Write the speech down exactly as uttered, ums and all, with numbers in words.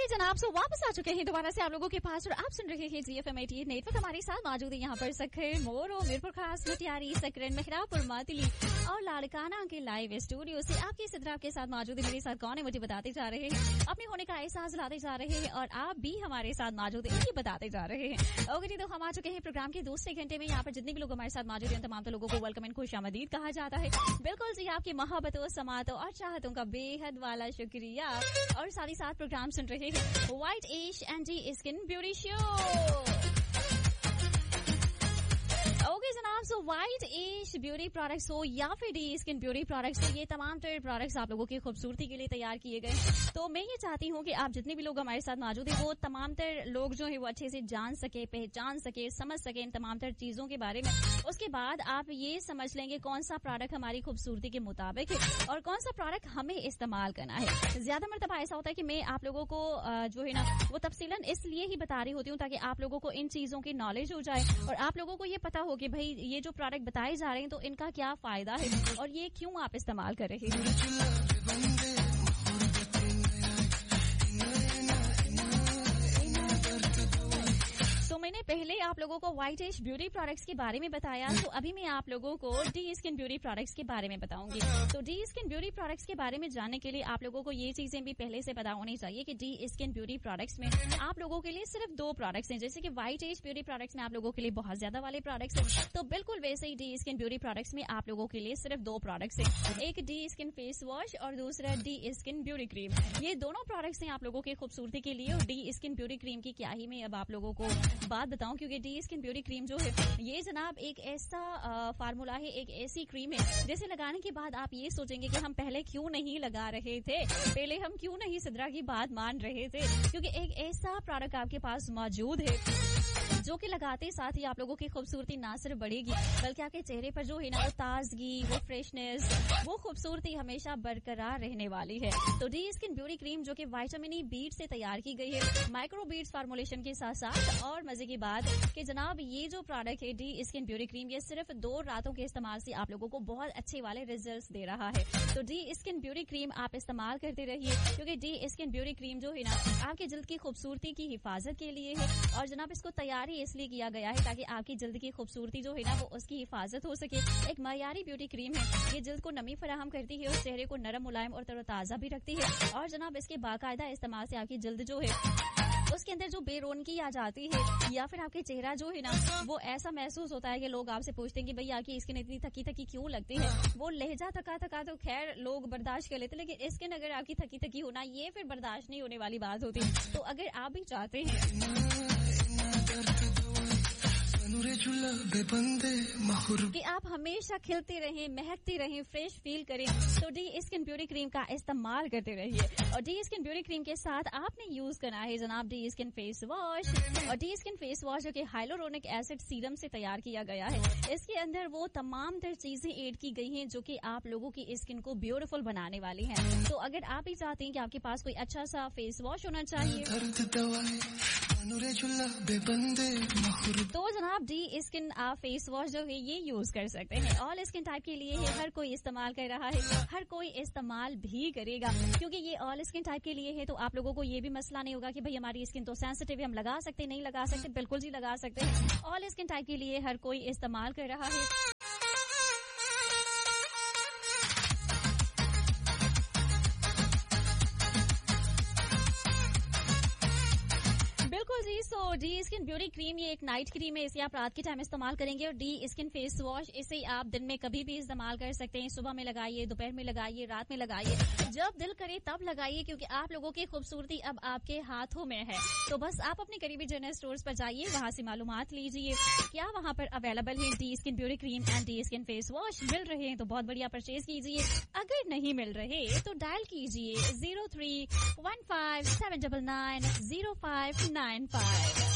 जनाब सो वापस आ चुके हैं दोबारा से आप लोगों के पास और आप सुन रहे हैं जी एफ एम एटी नेटवर्क। हमारे साथ मौजूद है यहाँ पर सखर मोरो मीरपुर खास मटियारी सकरन मेहरापुर मातली और लाड़काना के लाइव स्टूडियो से आपकी सिद्रा के साथ मौजूद है। मेरे साथ कौन है मुझे बताते जा रहे हैं, अपने होने का एहसास लाते जा रहे हैं और आप भी हमारे साथ मौजूद है ये बताते जा रहे हैं। ओके जी, तो हम आ चुके हैं प्रोग्राम के दूसरे घंटे में। यहाँ पर जितने भी लोग हमारे साथ मौजूद हैं तमाम लोगों को वेलकम एंड खुशामदीद कहा जाता है। बिल्कुल जी, आपकी मोहब्बतों समातों और चाहतों का बेहद वाला शुक्रिया। और साथ ही साथ प्रोग्राम सुन रहे हैं white ash and D skin beauty show. Okay जनाब, सो व्हाइट एश ब्यूटी प्रोडक्ट्स हो या फिर डी स्किन ब्यूटी प्रोडक्ट्स हो, ये तमाम तरह प्रोडक्ट्स आप लोगों की खूबसूरती के लिए तैयार किए गए। तो मैं ये चाहती हूँ कि आप जितने भी लोग हमारे साथ मौजूद हैं वो तमाम तरह लोग जो है वो अच्छे से जान सके, पहचान सके, समझ सके इन तमाम तरह चीजों के बारे में। उसके बाद आप ये समझ लेंगे कौन सा प्रोडक्ट हमारी खूबसूरती के मुताबिक है और कौन सा प्रोडक्ट हमें इस्तेमाल करना है। ज्यादा मरतबा ऐसा होता है कि मैं आप लोगों को जो है ना वो तफसीलन इसलिए ही बता रही होती हूँ ताकि आप लोगों को इन चीजों की नॉलेज हो जाए और आप लोगों को ये पता हो कि भाई ये जो प्रोडक्ट बताए जा रहे हैं तो इनका क्या फायदा है और ये क्यों आप इस्तेमाल कर रहे हैं। तो मैंने पहले आप लोगों को व्हाइट एश ब्यूटी प्रोडक्ट्स के बारे में बताया, तो अभी मैं आप लोगों को डी स्किन ब्यूटी प्रोडक्ट्स के बारे में बताऊंगी। तो डी स्किन ब्यूटी प्रोडक्ट्स के बारे में जानने के लिए आप लोगों को ये चीजें भी पहले से पता होनी चाहिए कि डी स्किन ब्यूटी प्रोडक्ट्स में आप लोगों के लिए सिर्फ दो प्रोडक्ट्स हैं। जैसे कि व्हाइट एश ब्यूटी प्रोडक्ट्स में आप लोगों के लिए बहुत ज्यादा वाले प्रोडक्ट्स हैं, तो बिल्कुल वैसे ही डी स्किन ब्यूटी प्रोडक्ट्स में आप लोगों के लिए सिर्फ दो प्रोडक्ट्स हैं, एक डी स्किन फेस वॉश और दूसरा डी स्किन ब्यूटी क्रीम। ये दोनों प्रोडक्ट्स हैं आप लोगों की खूबसूरती के लिए। और डी स्किन ब्यूटी क्रीम की क्या ही मैं अब आप लोगों को बात बताऊं, क्योंकि डी स्किन ब्यूटी क्रीम जो है ये जनाब एक ऐसा फार्मूला है, एक ऐसी क्रीम है जैसे लगाने के बाद आप ये सोचेंगे कि हम पहले क्यों नहीं लगा रहे थे, पहले हम क्यों नहीं सिद्रा की बात मान रहे थे, क्योंकि एक ऐसा प्रोडक्ट आपके पास मौजूद है जो कि लगाते साथ ही आप लोगों की खूबसूरती ना सिर्फ बढ़ेगी बल्कि आपके चेहरे पर जो है ना वो ताजगी, वो फ्रेशनेस, वो खूबसूरती हमेशा बरकरार रहने वाली है। तो डी स्किन ब्यूटी क्रीम जो कि विटामिन ई बीड से तैयार की गई है, माइक्रो बीड्स फार्मूलेशन के साथ साथ। और मजे की बात कि जनाब ये जो प्रोडक्ट है डी स्किन ब्यूटी क्रीम, ये सिर्फ दो रातों के इस्तेमाल से आप लोगों को बहुत अच्छे वाले रिजल्ट दे रहा है। तो डी स्किन ब्यूटी क्रीम आप इस्तेमाल करते रहिए, क्योंकि डी स्किन ब्यूटी क्रीम जो है ना आपकी जल्द की खूबसूरती की हिफाजत के लिए है। और जनाब इसको तैयार इसलिए किया गया है ताकि आपकी जल्द की खूबसूरती जो है ना वो उसकी हिफाजत हो सके। एक मयारी ब्यूटी क्रीम है, ये जल्द को नमी फराहम करती है और चेहरे को नरम, मुलायम और तरोताजा भी रखती है। और जनाब इसके बाकायदा इस्तेमाल से आपकी जल्द जो है उसके अंदर जो बेरौनकी आ जाती है या फिर आपके चेहरा जो है ना वो ऐसा महसूस होता है कि लोग आपसे पूछते हैं कि भैया आपकी स्किन इतनी थकी थकी क्यों लगती है। वो लहजा थका थका तो खैर लोग बर्दाश्त कर लेते, लेकिन स्किन अगर आपकी थकी थकी होना ये फिर बर्दाश्त नहीं होने वाली बात होती। तो अगर आप भी चाहते हैं कि आप हमेशा खिलते रहें, महकते रहें, फ्रेश फील करें, तो डी स्किन ब्यूटी क्रीम का इस्तेमाल करते रहिए। और डी स्किन ब्यूटी क्रीम के साथ आपने यूज करना है जनाब डी स्किन फेस वॉश। और डी स्किन फेस वॉश जो कि हाइलोरोनिक एसिड सीरम से तैयार किया गया है, इसके अंदर वो तमाम तरह चीजें ऐड की गई हैं जो कि आप लोगों की स्किन को ब्यूटीफुल बनाने वाली हैं। तो अगर आप भी चाहते हैं कि आपके पास कोई अच्छा सा फेस वॉश होना चाहिए तो जनाब डी स्किन आप फेस वॉश जो है ये यूज कर सकते हैं। ऑल स्किन टाइप के लिए है, हर कोई इस्तेमाल कर रहा है, हर कोई इस्तेमाल भी करेगा, क्योंकि ये ऑल स्किन टाइप के लिए है। तो आप लोगों को ये भी मसला नहीं होगा कि भाई हमारी स्किन तो सेंसिटिव है, हम लगा सकते नहीं लगा सकते, बिल्कुल जी लगा सकते हैं। ऑल स्किन टाइप के लिए हर कोई इस्तेमाल कर रहा है। सो डी स्किन ब्यूटी क्रीम ये एक नाइट क्रीम है, इसे आप रात के टाइम इस्तेमाल करेंगे। और डी स्किन फेस वॉश इसे आप दिन में कभी भी इस्तेमाल कर सकते हैं। सुबह में लगाइए, दोपहर में लगाइए, रात में लगाइए, जब दिल करे तब लगाइए, क्योंकि आप लोगों की खूबसूरती अब आपके हाथों में है। तो बस आप अपने करीबी जनरल स्टोर्स पर जाइए, वहां से मालूमात लीजिए क्या वहां पर अवेलेबल है D skin beauty cream and D skin face wash. मिल रहे हैं तो बहुत बढ़िया परचेज कीजिए, अगर नहीं मिल रहे तो डायल कीजिए zero three one five seven double nine zero five nine five.